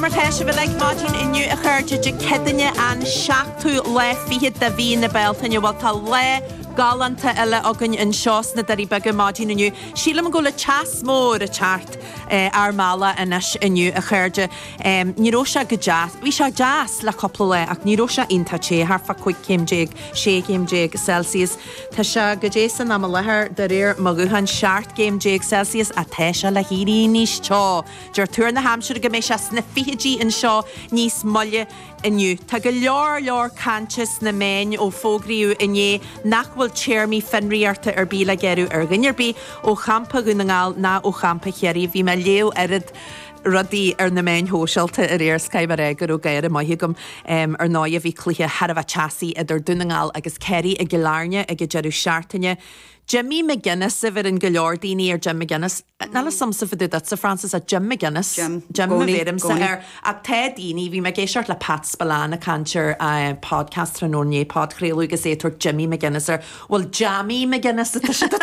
mar teise bheith ag máidín inniu a chuirte de cedanne an seachtú le fiad da bhí na beltainne bhil tá le galanta eile agan an seosna darí bega máidín inniu. Sílam go le teas mór a teart ar mála inis inniu a chuirde. Níró se go jazz. Bhí se jazz le coppla le ach níró se inta sé harfa 5 céim Celsius. Tá se go désan am lethir de réir maguhan 6 céim Celsius a teise le hírí níos teo. Dúir túr na Hampshire go mééis se sna fihédí in seo níos molle inniu. Tá go leor canchas na main ó fógriú inné nachhfuil chairmí fenriarta ar bí le geirú ar ganneirbí ó champa gunnaáil na ó champa chearí bhí me leo arid rudí ar na main hóseilta ar éir scaibh agur ó gaiir maithigum ar náid a bhí cluthe Harbh chasí idir dunaáil agus ceirí a gilárne a go dearú seaartaine. Jimmy McGuinness a bhir an goleordíní ar Jim McGuinness. Nala samsa fydú dat sa Francis a Jim McGuinness. Jim McGuinness sa ar ag te díní bhí me géisiart le Pat Spillane a cantir podcast tra nóné pod chréalú agus éitir Jimmy McGuinness ar well Jamie McGuinness a si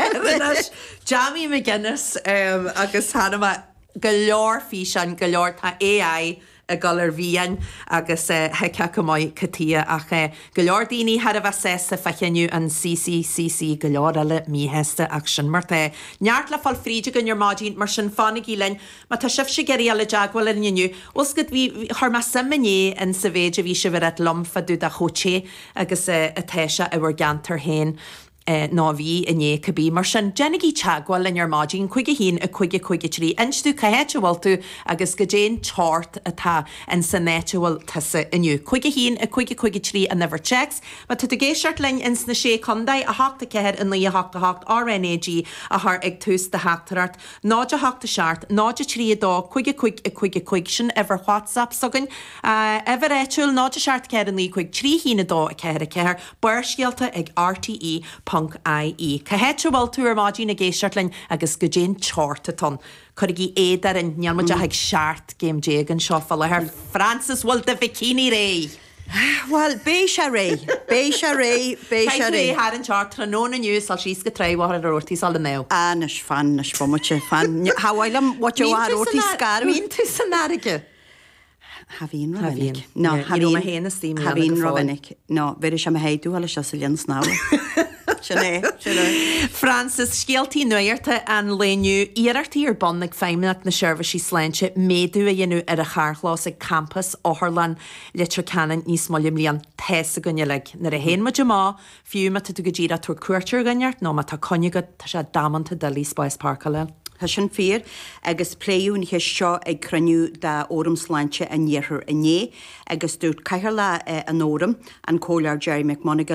Jamie McGuinness agus hanama goleor fi an goleor tá AI a galar bhíon agus heice go maiid catí ach goleor daoine Harbh sésa fecheniu an CCCC goleor eile míhéasta ach sin mar the. Neart le fáil fríide gon ar mádín mar sin fánig ílein má tá sibh sé geirí eile deaghfuil in inniu. Os go bhí thar simmané in sa bhéid a bhí se bhar lomfa dú a choché agus a teise a bhar gantar hain. Ná bhí inné cabbí mar sin Jennigí teagháil in ar mádín chuige hín a chuige trí instú caihéitehil tú agus go déon chart atá an san néitehil tusa inniu. Chuige hín a chuige trí a never checks, má tu a géisiart lein ins na sé condaid a háta ceir in lí háta RNAG a th ag tús de hátarart, náid a háta seart, náid a trí dá chuige sin ever WhatsApp sogan, ever éitiúil náid a seart ceir in lí chuig trí hína dá a ceir, buirscialta ag RTE. .ie. Cahéitehil tú ar mádín na géisiartlein agus go dtéon chartaton. Chorigí éadar in neamide ag seart géim déag an seofa le ar Francis bhfuil de bikini ré. Well, béis a ré. Har an chart tra nóna nniu sal síos go tréhhar ar ortí sal na. Nes bomuite fan. Hawailam what you are ortí scar. Vín tú san aige. Havín Rovinnic. No, havín Rovinnic. No, ver sem heiú alle se lens ná. Francis scialtí nuirta an léniu iarartí ar bonnig féimeach na seirbhísí sláinte méadú a dhéanú ar a charchlás ag campus Áthirlan litir canan níos molim líon teessa gonne le nar a héin muid má fiú mat tú go ddíra tú cuairtear ganneart nó tá conigad tá sé dámanta de Lee Spice Park le. Tá sin fér agus pléún he seo ag cruniú de óramsláinte a níorthar inné agus dúirt caiithir le an óram an cólar Jerry McMonagall